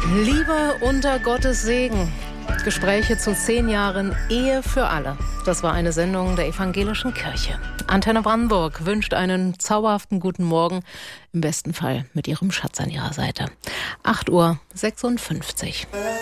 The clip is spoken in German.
Liebe unter Gottes Segen. Gespräche zu 10 Jahren Ehe für alle. Das war eine Sendung der Evangelischen Kirche. Antenne Brandenburg wünscht einen zauberhaften guten Morgen, im besten Fall mit ihrem Schatz an ihrer Seite. 8:56 Uhr.